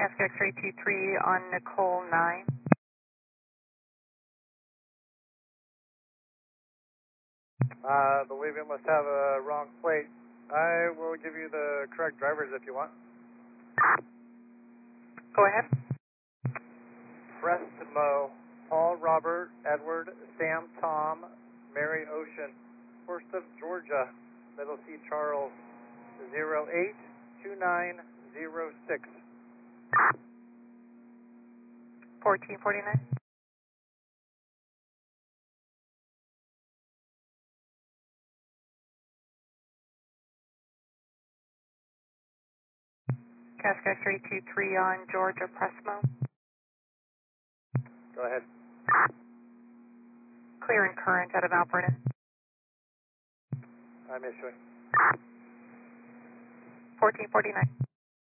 Cascade X-ray 23 on Nicole 9. I believe it must have a wrong plate. I will give you the correct drivers if you want. Go ahead. Prestmo, Paul, Robert, Edward, Sam, Tom, Mary, Ocean, 1st of Georgia, Middle C, Charles, 082906. 1449. Cascade X-ray 23 on Georgia Prestmo. Go ahead. Clear and current out of Alberta. I'm issuing. 1449.